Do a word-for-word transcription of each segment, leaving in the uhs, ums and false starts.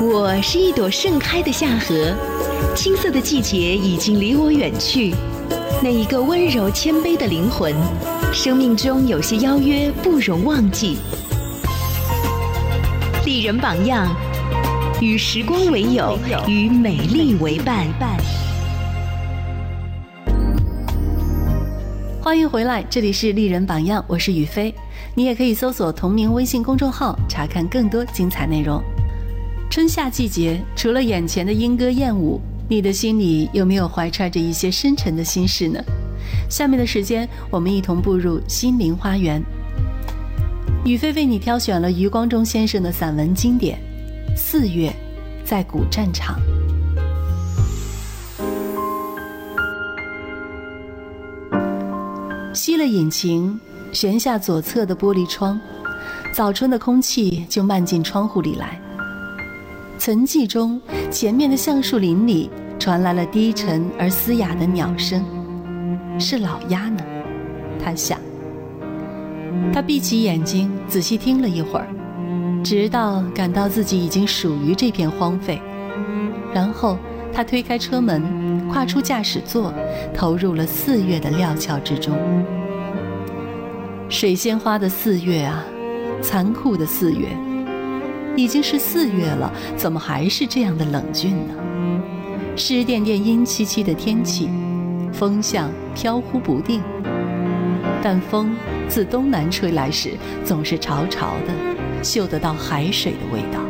我是一朵盛开的夏荷，青涩的季节已经离我远去。那一个温柔谦卑的灵魂，生命中有些邀约不容忘记。丽人榜样，与时光为友，与美丽为伴。 欢迎回来，这里是丽人榜样，我是雨飞。你也可以搜索同名微信公众号，查看更多精彩内容。春夏季节，除了眼前的莺歌燕舞，你的心里有没有怀揣着一些深沉的心事呢？下面的时间，我们一同步入心灵花园。雨飞为你挑选了余光中先生的散文经典《四月在古战场》。熄了引擎，旋下左侧的玻璃窗，早春的空气就漫进窗户里来。岑寂中，前面的橡树林里传来了低沉而嘶哑的鸟声，是老鸦呢？他想。他闭起眼睛，仔细听了一会儿，直到感到自己已经属于这片荒废。然后他推开车门，跨出驾驶座，投入了四月的料峭之中。水仙花的四月啊，残酷的四月，已经是四月了，怎么还是这样的冷峻呢？湿甸甸阴凄凄的天气，风向飘忽不定，但风自东南吹来时，总是潮潮的，嗅得到海水的味道。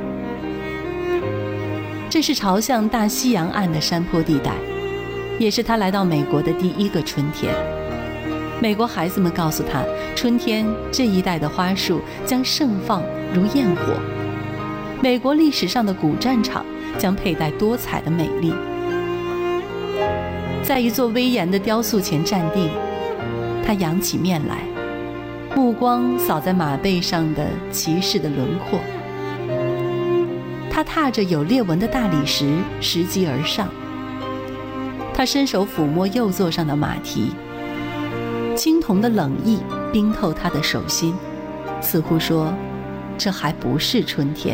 这是朝向大西洋岸的山坡地带，也是他来到美国的第一个春天。美国孩子们告诉他，春天这一带的花树将盛放如焰火，美国历史上的古战场将佩戴多彩的美丽。在一座威严的雕塑前站定，他扬起面来，目光扫在马背上的骑士的轮廓。他踏着有裂纹的大理石拾级而上，他伸手抚摸右座上的马蹄，青铜的冷意冰透他的手心，似乎说这还不是春天。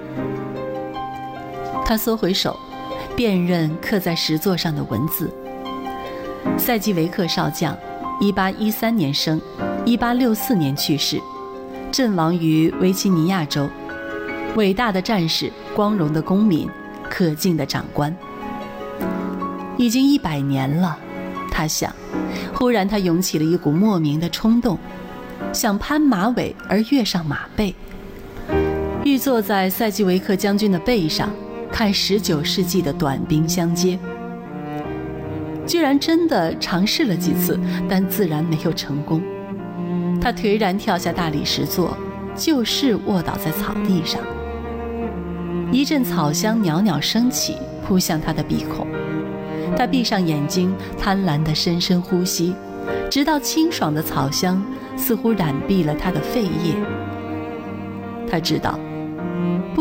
他缩回手，辨认刻在石座上的文字。塞基维克少将，一八一三年生，一八六四年去世，阵亡于维吉尼亚州。伟大的战士，光荣的公民，可敬的长官。已经一百年了，他想。忽然他涌起了一股莫名的冲动，想攀马尾而跃上马背，欲坐在塞基维克将军的背上，看十九世纪的短兵相接。居然真的尝试了几次，但自然没有成功。他颓然跳下大理石座，就势卧倒在草地上。一阵草香袅袅升起，扑向他的鼻孔。他闭上眼睛，贪婪地深深呼吸，直到清爽的草香似乎染蔽了他的肺叶。他知道